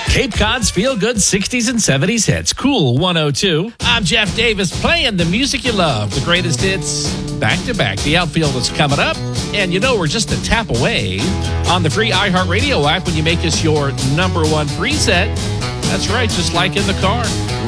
Cape Cod's feel-good 60s and 70s hits. Cool 102. I'm Jeff Davis playing the music you love. The greatest hits back-to-back. The outfield is coming up. And you know we're just a tap away on the free iHeartRadio app when you make us your number one preset. That's right, just like in the car.